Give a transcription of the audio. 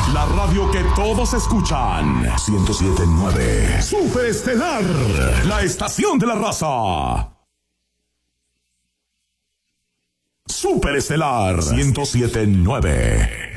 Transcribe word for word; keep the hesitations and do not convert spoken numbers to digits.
La radio que todos escuchan. ciento siete punto nueve. Super Estelar. La estación de la raza. Super Estelar. ciento siete punto nueve.